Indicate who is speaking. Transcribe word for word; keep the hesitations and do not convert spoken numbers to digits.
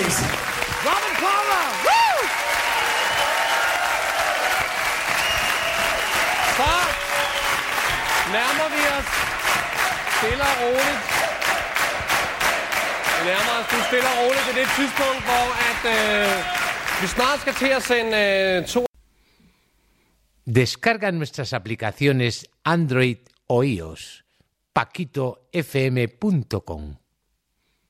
Speaker 1: amazing.
Speaker 2: Robin Palmer! Woo! Så nærmer vi os stille og roligt. Vi nærmer os nu stille og roligt til det tidspunkt, hvor at, øh, vi snart skal til at sende øh, to...
Speaker 3: Descarga nuestras aplicaciones Android o iOS. paquito f m punto com